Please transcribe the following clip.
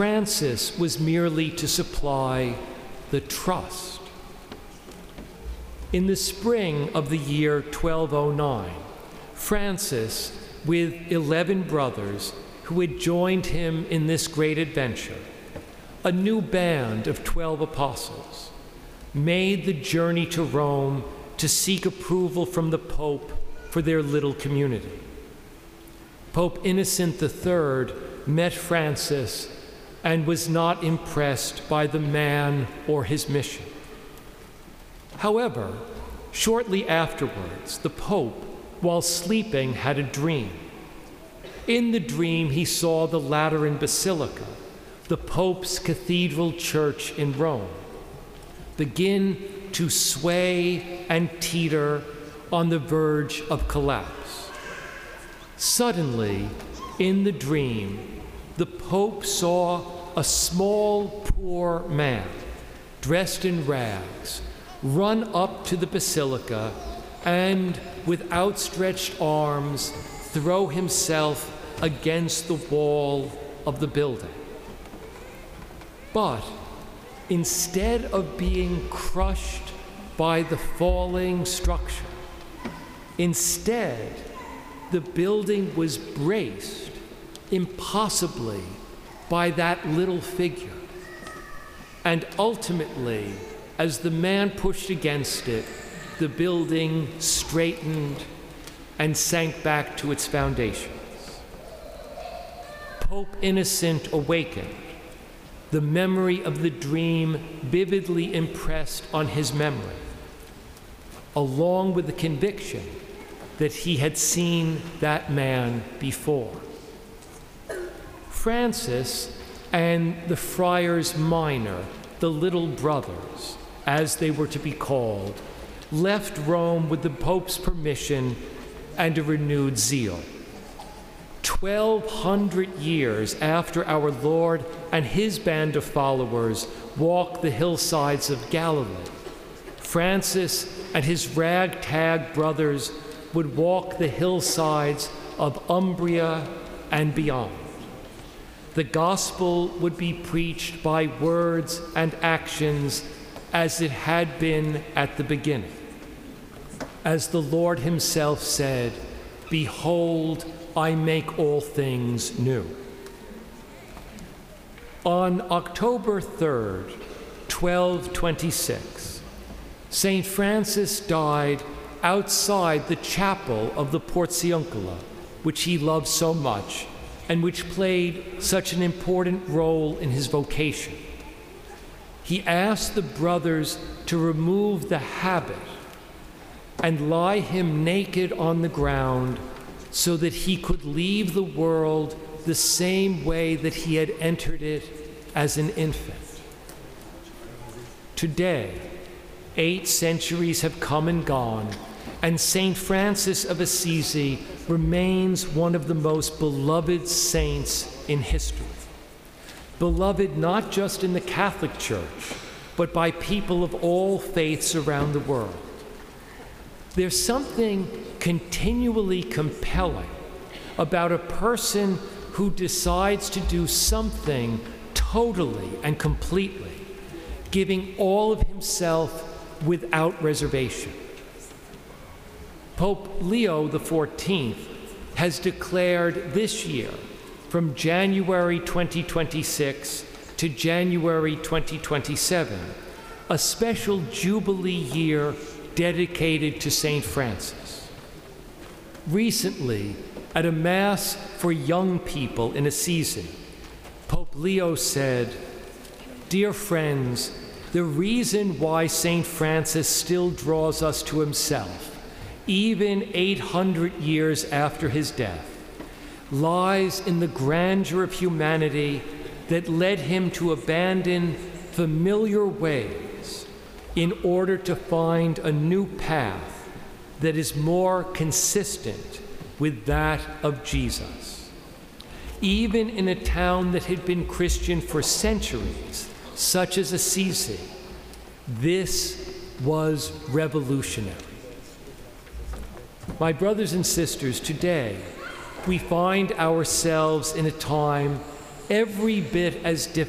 Francis was merely to supply the trust. In the spring of the year 1209, Francis, with 11 brothers who had joined him in this great adventure, a new band of 12 apostles, made the journey to Rome to seek approval from the Pope for their little community. Pope Innocent III met Francis and was not impressed by the man or his mission. However, shortly afterwards, the Pope, while sleeping, had a dream. In the dream, he saw the Lateran Basilica, the Pope's cathedral church in Rome, begin to sway and teeter on the verge of collapse. Suddenly, in the dream, the Pope saw a small, poor man, dressed in rags, run up to the basilica and, with outstretched arms, throw himself against the wall of the building. But instead of being crushed by the falling structure, instead, the building was braced impossibly by that little figure. And ultimately, as the man pushed against it, the building straightened and sank back to its foundations. Pope Innocent awakened, the memory of the dream vividly impressed on his memory, along with the conviction that he had seen that man before. Francis and the Friars Minor, the little brothers, as they were to be called, left Rome with the Pope's permission and a renewed zeal. 1,200 years after our Lord and his band of followers walked the hillsides of Galilee, Francis and his ragtag brothers would walk the hillsides of Umbria and beyond. The gospel would be preached by words and actions as it had been at the beginning. As the Lord himself said, "Behold, I make all things new." On October 3rd, 1226, St. Francis died outside the chapel of the Portiuncula, which he loved so much and which played such an important role in his vocation. He asked the brothers to remove the habit and lie him naked on the ground so that he could leave the world the same way that he had entered it as an infant. Today, 8 centuries have come and gone, and St. Francis of Assisi remains one of the most beloved saints in history. Beloved not just in the Catholic Church, but by people of all faiths around the world. There's something continually compelling about a person who decides to do something totally and completely, giving all of himself without reservation. Pope Leo XIV has declared this year, from January 2026 to January 2027, a special Jubilee year dedicated to St. Francis. Recently, at a Mass for young people in Assisi, Pope Leo said, "Dear friends, the reason why St. Francis still draws us to himself, even 800 years after his death, lies in the grandeur of humanity that led him to abandon familiar ways in order to find a new path that is more consistent with that of Jesus. Even in a town that had been Christian for centuries, such as Assisi, this was revolutionary." My brothers and sisters, today we find ourselves in a time every bit as